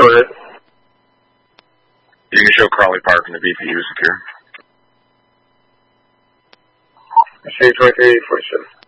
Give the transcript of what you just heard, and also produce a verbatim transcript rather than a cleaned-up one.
Go ahead. You can show Crawley Park and the B P U secure. Machine twenty-three forty-seven.